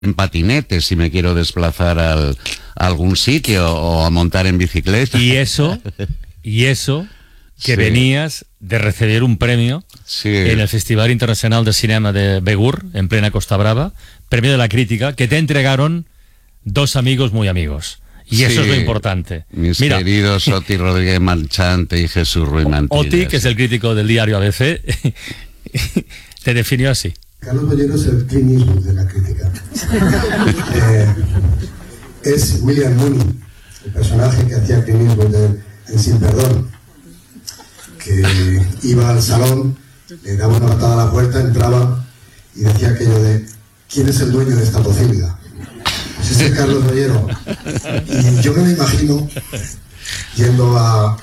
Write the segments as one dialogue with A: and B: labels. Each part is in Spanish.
A: en patinete si me quiero desplazar a algún sitio o a montar en bicicleta.
B: Y eso que venías de recibir un premio en el Festival Internacional de Cinema de Begur, en plena Costa Brava, premio de la crítica, que te entregaron dos amigos muy amigos. Y eso es lo importante.
A: Mis queridos Oti Rodríguez Marchante y Jesús Ruiz Mantilla.
B: Oti, que es el crítico del diario ABC, te definió así.
C: Carlos Bollero es el Clint Eastwood de la crítica. Es William Mooney, el personaje que hacía Clint Eastwood en Sin Perdón, que iba al salón, le daba una patada a la puerta, entraba y decía aquello de ¿quién es el dueño de esta posibilidad? Pues ese es Carlos Bollero. Y yo me lo imagino yendo a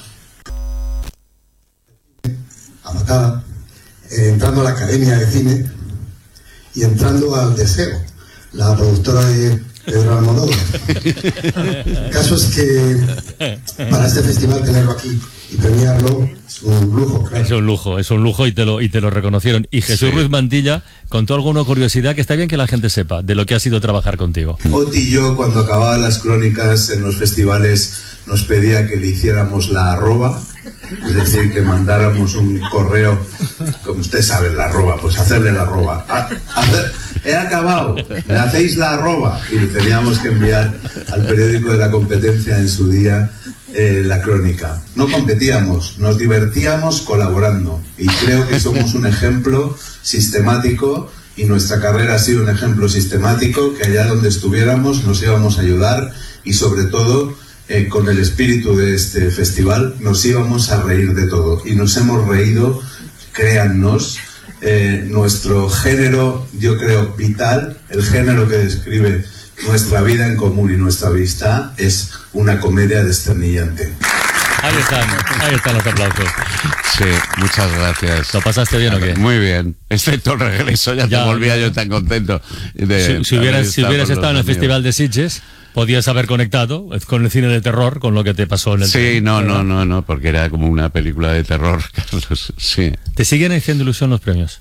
C: patada, entrando a la Academia de Cine y entrando al Deseo, la productora de Pedro Almodóvar. El caso es que para este festival tenerlo aquí y premiarlo es un lujo, claro.
B: Es un lujo y te lo reconocieron. Y Jesús Ruiz Mantilla contó alguna curiosidad que está bien que la gente sepa de lo que ha sido trabajar contigo.
D: Oti y yo, cuando acababan las crónicas en los festivales, nos pedía que le hiciéramos la arroba, es decir, que mandáramos un correo, como usted sabe, la arroba, pues hacerle la arroba. He acabado, le hacéis la arroba. Y le teníamos que enviar al periódico de la competencia en su día la crónica. No competíamos, nos divertíamos colaborando. Y creo que somos un ejemplo sistemático, y nuestra carrera ha sido un ejemplo sistemático, que allá donde estuviéramos nos íbamos a ayudar y sobre todo con el espíritu de este festival nos íbamos a reír de todo. Y nos hemos reído, créannos. Nuestro género, yo creo, vital, el género que describe nuestra vida en común y nuestra amistad, es una comedia desternillante.
B: Ahí están los aplausos.
A: Sí, muchas gracias.
B: ¿Lo pasaste bien o qué?
A: Muy bien, excepto el regreso, ya te volvía yo tan contento.
B: Si hubieras estado en el Festival de Sitges, podías haber conectado con el cine de terror, con lo que te pasó en el
A: Sí, no, porque era como una película de terror, Carlos, sí.
B: ¿Te siguen haciendo ilusión los premios?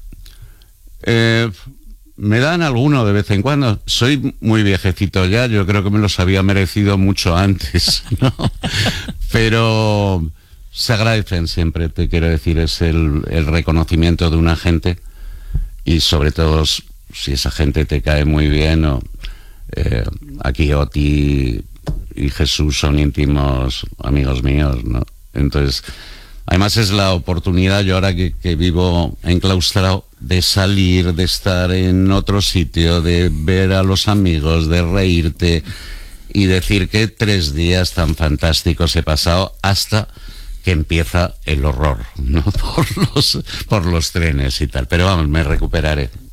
A: Me dan alguno de vez en cuando. Soy muy viejecito ya, yo creo que me los había merecido mucho antes, ¿no? Pero se agradecen siempre, te quiero decir, es el reconocimiento de una gente, y sobre todo si esa gente te cae muy bien. Aquí Oti y Jesús son íntimos amigos míos, ¿no? Entonces, además es la oportunidad, yo ahora que vivo enclaustrado, de salir, de estar en otro sitio, de ver a los amigos, de reírte y decir que 3 días tan fantásticos he pasado hasta que empieza el horror, ¿no? Por los trenes y tal. Pero vamos, me recuperaré.